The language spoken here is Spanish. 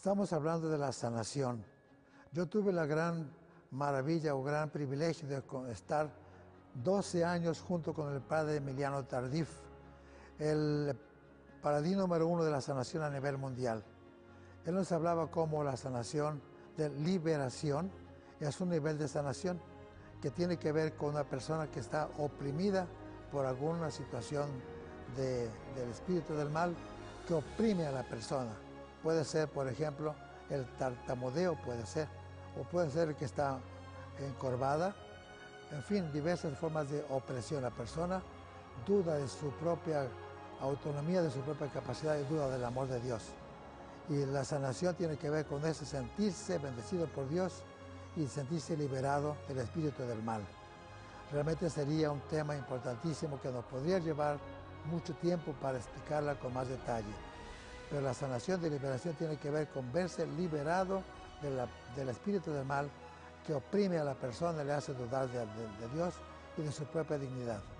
Estamos hablando de la sanación. Yo tuve la gran maravilla o gran privilegio de estar 12 años junto con el padre Emiliano Tardif, el paladín número 1 de la sanación a nivel mundial. Él nos hablaba como la sanación de liberación es un nivel de sanación que tiene que ver con una persona que está oprimida por alguna situación del espíritu del mal que oprime a la persona. Puede ser, por ejemplo, el tartamudeo, puede ser, o puede ser el que está encorvada. En fin, diversas formas de opresión. La persona duda de su propia autonomía, de su propia capacidad y duda del amor de Dios. Y la sanación tiene que ver con ese sentirse bendecido por Dios y sentirse liberado del espíritu del mal. Realmente sería un tema importantísimo que nos podría llevar mucho tiempo para explicarla con más detalle. Pero la sanación de liberación tiene que ver con verse liberado del espíritu del mal que oprime a la persona y le hace dudar de Dios y de su propia dignidad.